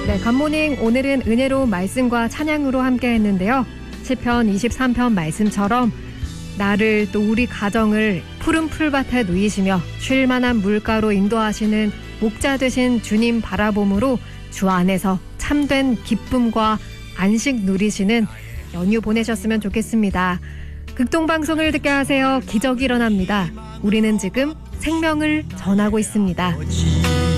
네, 굿모닝. 오늘은 은혜로운 말씀과 찬양으로 함께 했는데요. 시편 23편 말씀처럼 나를 또 우리 가정을 푸른 풀밭에 누이시며 쉴 만한 물가로 인도하시는 목자 되신 주님 바라봄으로 주 안에서 참된 기쁨과 안식 누리시는 연휴 보내셨으면 좋겠습니다. 극동방송을 듣게 하세요. 기적이 일어납니다. 우리는 지금 생명을 전하고 있습니다.